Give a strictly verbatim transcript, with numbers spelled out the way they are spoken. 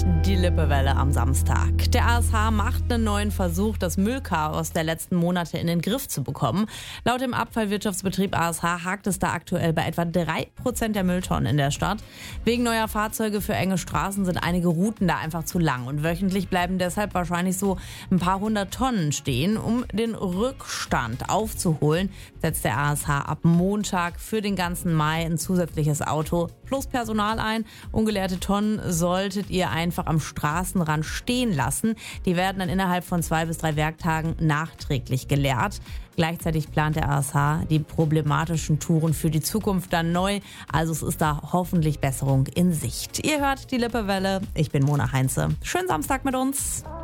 die Lippewelle am Samstag. Der A S H macht einen neuen Versuch, das Müllchaos der letzten Monate in den Griff zu bekommen. Laut dem Abfallwirtschaftsbetrieb A S H hakt es da aktuell bei etwa drei Prozent der Mülltonnen in der Stadt. Wegen neuer Fahrzeuge für enge Straßen sind einige Routen da einfach zu lang und wöchentlich bleiben deshalb wahrscheinlich so ein paar hundert Tonnen stehen. Um den Rückstand aufzuholen, setzt der A S H ab Montag für den ganzen Mai ein zusätzliches Auto plus Personal ein. Ungeleerte Tonnen solltet ihr einfach am Straßenrand stehen lassen. Die werden dann innerhalb von zwei bis drei Werktagen nachträglich geleert. Gleichzeitig plant der A S H die problematischen Touren für die Zukunft dann neu. Also es ist da hoffentlich Besserung in Sicht. Ihr hört die Lippewelle. Ich bin Mona Heinze. Schönen Samstag mit uns.